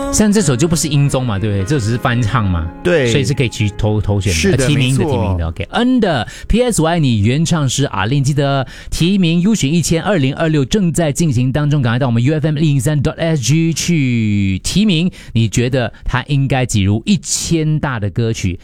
像这首就不是音综嘛，对不对？这只是翻唱嘛， 对， 所以是可以去投选的， 是的， 提名的。OK，N 的 PS 我爱你原唱是阿令，记得提名优选1000 2026正在进行当中，赶快到我们 UFM103.SG 去提名，你觉得他应该挤入1000大的歌曲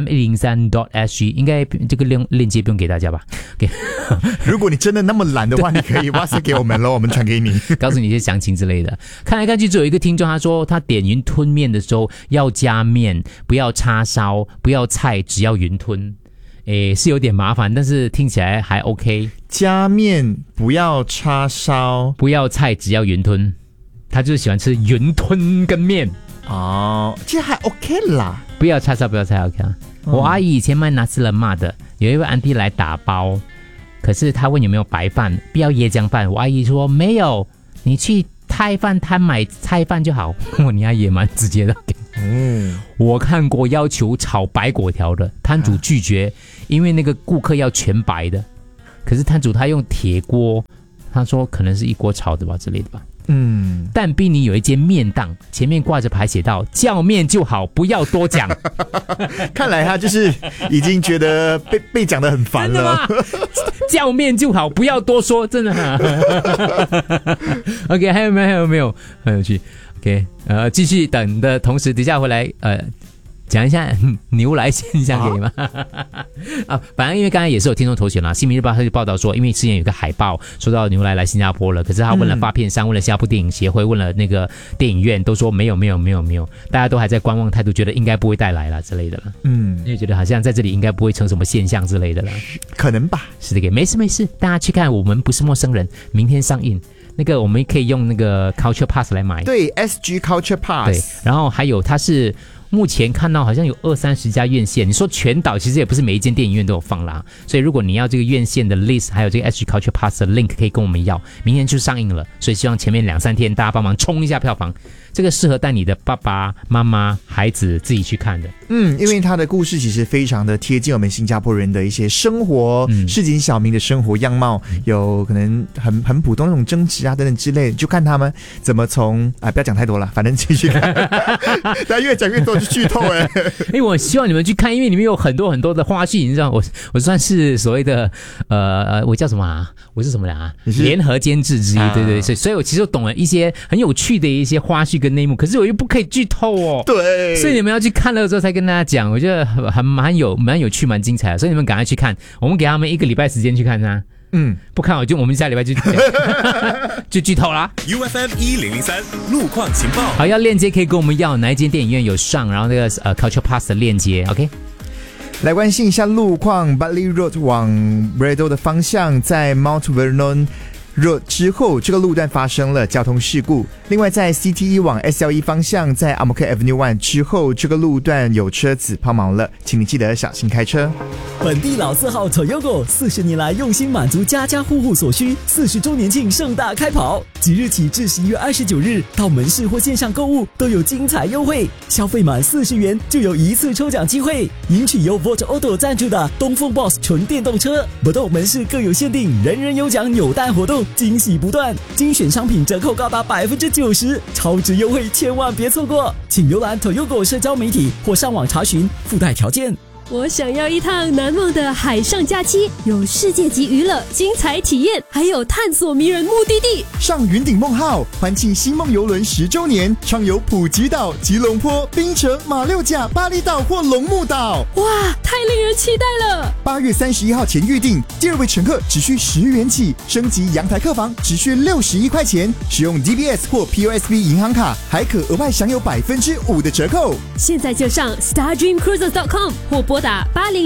UFM103.SG 应该这个链接不用给大家吧？ 如果你真的那么懒的话，你可以 WhatsApp 给我们咯，我们传给你， 告诉你一些详情之类的。看来看去，只有一个听众他说，他点云吞面的时候要加面，不要叉烧，不要菜，只要云吞。是有点麻烦，但是听起来还 OK。 加面不要叉烧， 不要菜，只要云吞。他就是喜欢吃云吞跟面。 哦，其实还 OK 啦。 不要叉烧，不要菜 OK 啊。我阿姨以前卖拿斯人骂的，有一位安迪来打包，可是他问有没有白饭，不要椰浆饭。我阿姨说没有，你去菜饭摊买菜饭就好。你阿姨也蛮直接的。我看过要求炒白粿条的，摊主拒绝，因为那个顾客要全白的。可是摊主他用铁锅，他说可能是一锅炒的吧之类的吧。但宾尼有一间面档，前面挂着牌写道：叫面就好，不要多讲。 看来他就是已经觉得被讲得很烦了。 叫面就好，不要多说，真的。OK， 还有没有？很有趣。OK， 继续等的同时，等一下回来讲一下牛来现象可以吗？反正因为刚才也是有听众投选啦，新民日报他就报道说，因为之前有个海报说到牛来新加坡了，可是他问了发片商，问了新加坡电影协会，问了那个电影院，都说没有，大家都还在观望态度，觉得应该不会带来啦之类的了。因为觉得好像在这里应该不会成什么现象之类的了， 可能吧。 是的，没事，大家去看，我们不是陌生人，明天上映。那个我们可以用那个 Culture Pass 来买， 对 SG Culture Pass， 对，然后还有它是目前看到好像有20-30家院线，你说全岛其实也不是每一间电影院都有放啦，所以如果你要这个院线的 list， 还有这个 SG Culture Pass 的 link 可以跟我们要，明天就上映了，所以希望前面2-3天大家帮忙冲一下票房，这个适合带你的爸爸妈妈孩子自己去看的。 因为他的故事其实非常的贴近我们新加坡人的一些生活，市井小民的生活样貌，有可能很普通那种争执啊等等之类，就看他们怎么从不要讲太多了，反正继续看。大家越讲越多就剧透我希望你们去看，因为里面有很多的花絮，你知道我算是所谓的我叫什么啊？我是什么人啊？联合监制之一，对，所以我其实懂了一些很有趣的一些花絮跟内幕，可是我又不可以剧透哦。 对， 所以你们要去看了之后才跟大家讲，我觉得蛮有趣蛮精彩的，所以你们赶快去看，我们给他们1个礼拜时间去看它。不看我们下礼拜就剧透啦。 UFM1003 路况情报， 好，要链接可以跟我们要哪一间电影院有上，然后那个Culture Pass 的链接 ，OK。 来关心一下路况 ，Bartley Road 往 Braddell 的方向，在 Mount Vernon Road 之后，这个路段发生了交通事故。另外，在 CT1 往 SL1 方向，在 Amoka Avenue 1之后，这个路段有车子抛锚了，请你记得小心开车。 本地老字号 Toyota 40年来用心满足家家户户所需，40周年庆盛大开跑，即日起至11月29日，到门市或线上购物都有精彩优惠，消费满40元就有1次抽奖机会，赢取由 Volt Auto 赞助的东风 Boss 纯电动车。不动门市各有限定，人人有奖扭蛋活动，惊喜不断，精选商品折扣高达90%，超值优惠千万别错过，请浏览 Toyota 社交媒体或上网查询，附带条件。 我想要一趟难忘的海上假期，有世界级娱乐、精彩体验，还有探索迷人目的地。 上云顶梦号，欢庆星梦邮轮10周年，畅游普吉岛、吉隆坡、槟城、马六甲、巴厘岛或龙目岛。 哇，太令人期待了 ！8月31号前预定，第2位乘客只需10元起，升级阳台客房只需61块钱，使用 DBS 或 POSB 银行卡，还可额外享有5%的折扣。 现在就上 StarDreamCruises.com 或拨打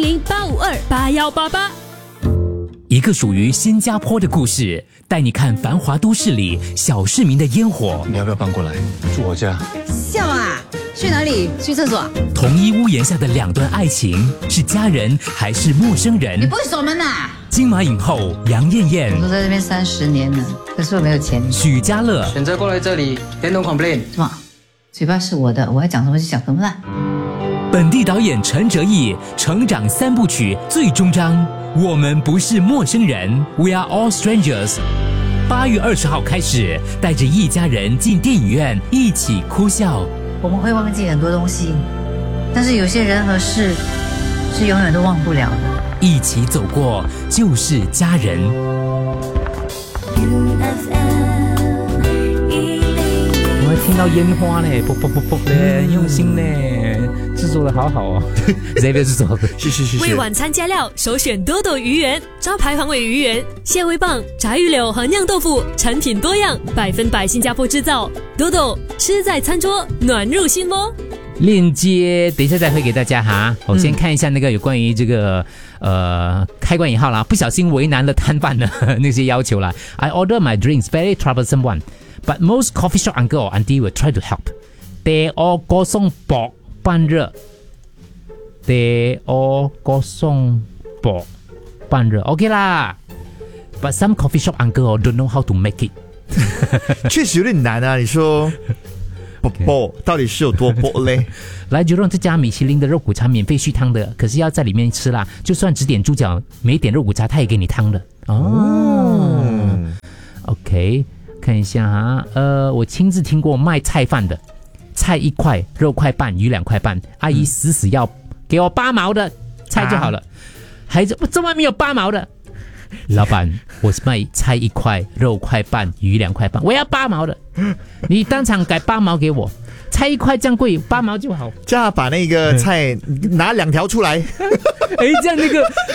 800-852-8188。 一个属于新加坡的故事，带你看繁华都市里小市民的烟火。 你要不要搬过来住我家？ 笑啊！去哪里？去厕所？ 同一屋檐下的2段爱情，是家人还是陌生人？ 你不会锁门啊？ 金马影后杨艳艳， 我都在这边30年了，可是我没有钱。 许家乐选择过来这里，连同 complain。 什么？嘴巴是我的，我要讲什么就讲什么啦。 本地导演陈哲艺成长3部曲最终章，我们不是陌生人 ，We are all strangers。8月20号开始，带着一家人进电影院一起哭笑。 我们会忘记很多东西，但是有些人和事是永远都忘不了的。 一起走过就是家人。 我还听到烟花嘞，啵啵啵啵嘞，用心嘞，制作的好好哦。这边制作的， 是。 为晚餐加料，首选多多鱼圆，招牌黄尾鱼圆、蟹味棒、炸鱼柳和酿豆腐，产品多样，100%新加坡制造。多多吃在餐桌，暖入心窝。 链接等一下再会给大家哈。我先看一下那个有关于这个开关引号啦，不小心为难了摊贩的那些要求啦。I order my drinks very troublesome one, but most coffee shop uncle or auntie will try to help. They all 歌颂薄半热 ，They all 歌颂薄半热 ，OK 啦。But some coffee shop uncle don't know how to make it. 确实有点难啊，你说。薄到底是有多薄嘞？ 来Jurong这家米其林的肉骨茶免费续汤的，可是要在里面吃啦。就算只点猪脚没点肉骨茶，他也给你汤的哦。OK， 看一下哈，我亲自听过卖菜饭的，菜1块，肉块半，鱼2块半，阿姨死要给我8毛的菜就好了，还是我怎么没有8毛的？老板，我是卖菜1块，肉块半，鱼2块半，我要8毛的，你当场改8毛给我，菜1块这样贵，8毛就好。 这样把那个菜拿2条出来， 哎，这样那个